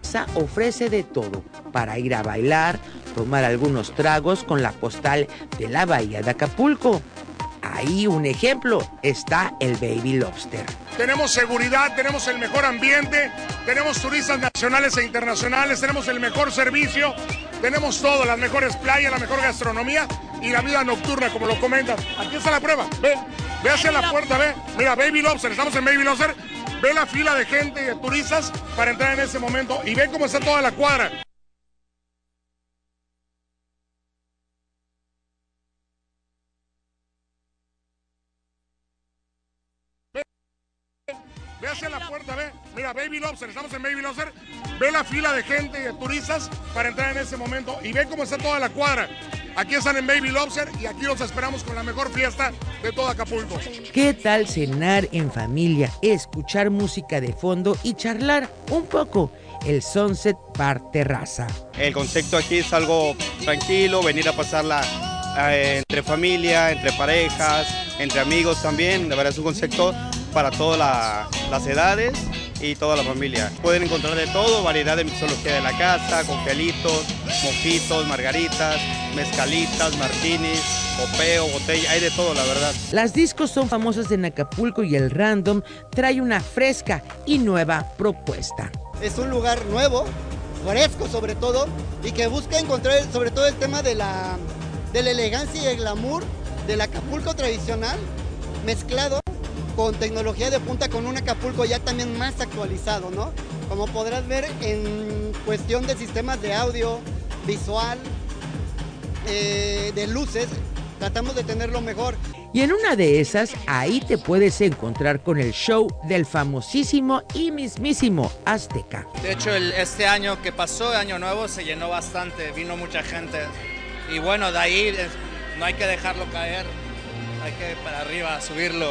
ofrece de todo para ir a bailar, tomar algunos tragos con la postal de la bahía de Acapulco. Ahí un ejemplo está el Baby Lobster. Tenemos seguridad, tenemos el mejor ambiente, tenemos turistas nacionales e internacionales, tenemos el mejor servicio, tenemos todo, las mejores playas, la mejor gastronomía y la vida nocturna, como lo comentas. Aquí está la prueba, ve hacia la puerta, ve. Mira, Baby Lobster, estamos en Baby Lobster. Ve la fila de gente y de turistas para entrar en ese momento y ve cómo está toda la cuadra. Ve hacia la puerta, ve. Mira, Baby Lobster, estamos en Baby Lobster. Ve la fila de gente y de turistas para entrar en ese momento y ve cómo está toda la cuadra. Aquí están en Baby Lobster y aquí los esperamos con la mejor fiesta de todo Acapulco. ¿Qué tal cenar en familia, escuchar música de fondo y charlar un poco? El Sunset Bar Terraza. El concepto aquí es algo tranquilo, venir a pasarla entre familia, entre parejas, entre amigos también. De verdad es un concepto para todas las edades y toda la familia. Pueden encontrar de todo, variedad de mixología de la casa, coctelitos, mojitos, margaritas, mezcalitas, martinis, copeo, botella, hay de todo, la verdad. Las discos son famosas en Acapulco y el Random trae una fresca y nueva propuesta. Es un lugar nuevo, fresco sobre todo, y que busca encontrar sobre todo el tema de la elegancia y el glamour del Acapulco tradicional, mezclado con tecnología de punta, con un Acapulco ya también más actualizado, ¿no? Como podrás ver en cuestión de sistemas de audio, visual, de luces, tratamos de tenerlo mejor. Y en una de esas, ahí te puedes encontrar con el show del famosísimo y mismísimo Azteca. De hecho, este año que pasó, el año nuevo, se llenó bastante, vino mucha gente. Y bueno, de ahí no hay que dejarlo caer, hay que para arriba, subirlo.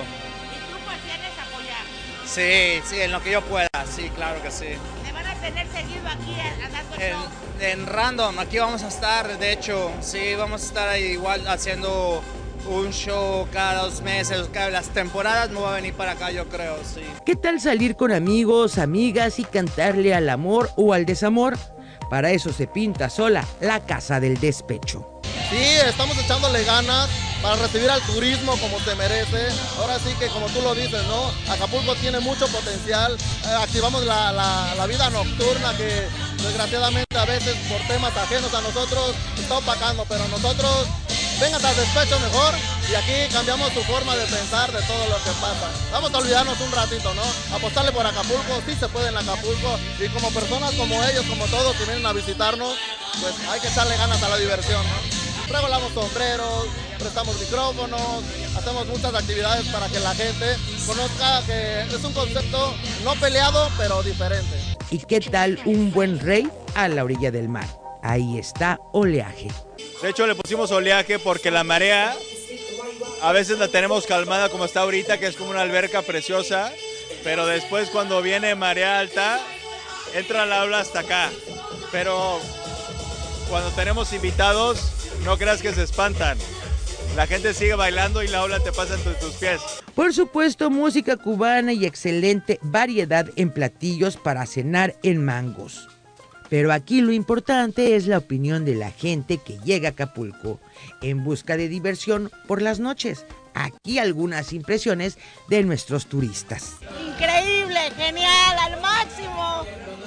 Sí, en lo que yo pueda, sí, claro que sí. ¿Me van a tener seguido aquí dando show? En Random, aquí vamos a estar, de hecho, sí, vamos a estar ahí igual haciendo un show cada 2 meses, cada las temporadas me voy a venir para acá, yo creo, sí. ¿Qué tal salir con amigos, amigas y cantarle al amor o al desamor? Para eso se pinta sola la Casa del Despecho. Sí, estamos echándole ganas para recibir al turismo como se merece. Ahora sí que como tú lo dices, ¿no? Acapulco tiene mucho potencial. Activamos la vida nocturna que desgraciadamente a veces por temas ajenos a nosotros está opacando, pero nosotros vengan al despecho mejor y aquí cambiamos su forma de pensar de todo lo que pasa. Vamos a olvidarnos un ratito, ¿no? Apostarle por Acapulco, sí se puede en Acapulco y como personas como ellos, como todos que vienen a visitarnos, pues hay que echarle ganas a la diversión, ¿no? Regalamos sombreros, prestamos micrófonos, hacemos muchas actividades para que la gente conozca que es un concepto no peleado, pero diferente. ¿Y qué tal un buen rave a la orilla del mar? Ahí está Oleaje. De hecho le pusimos oleaje porque la marea a veces la tenemos calmada como está ahorita, que es como una alberca preciosa, pero después cuando viene marea alta entra la ola hasta acá. Pero cuando tenemos invitados, no creas que se espantan. La gente sigue bailando y la ola te pasa entre tus pies. Por supuesto, música cubana y excelente variedad en platillos para cenar en Mangos. Pero aquí lo importante es la opinión de la gente que llega a Acapulco en busca de diversión por las noches. Aquí algunas impresiones de nuestros turistas. Increíble, genial, al máximo.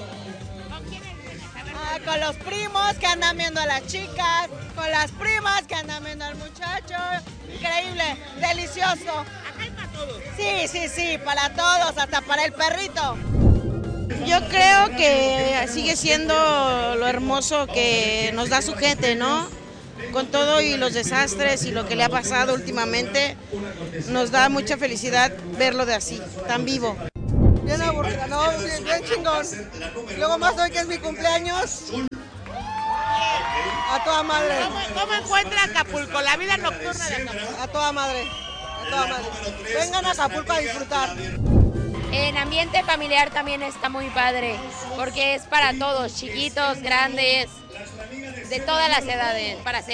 Con los primos que andan viendo a las chicas, con las primas que andan viendo al muchacho. Increíble, delicioso. ¿Acá hay para todos? Sí, para todos, hasta para el perrito. Yo creo que sigue siendo lo hermoso que nos da su gente, ¿no? Con todo y los desastres y lo que le ha pasado últimamente, nos da mucha felicidad verlo de así, tan vivo. Bien aburrida, no, bien chingón. Luego más hoy que es mi cumpleaños. A toda madre. ¿Cómo encuentra Acapulco, la vida nocturna de Acapulco? A toda madre, a toda madre. Vengan a Acapulco a disfrutar. En ambiente familiar también está muy padre, porque es para todos, chiquitos, grandes, de todas las edades, para hacer